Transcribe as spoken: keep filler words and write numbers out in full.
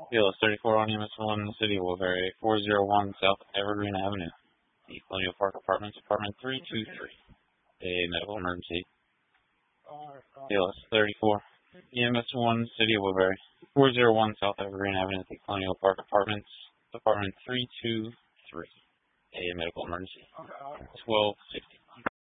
Field thirty-four on U M S one, City of Woodbury, four oh one South Evergreen Avenue, the Colonial Park Apartments, Apartment three two three. A medical emergency. Field thirty-four, E M S one, City of Woodbury, four oh one South Evergreen Avenue, the Colonial Park Apartments, Apartment three two three. A medical emergency. twelve sixty.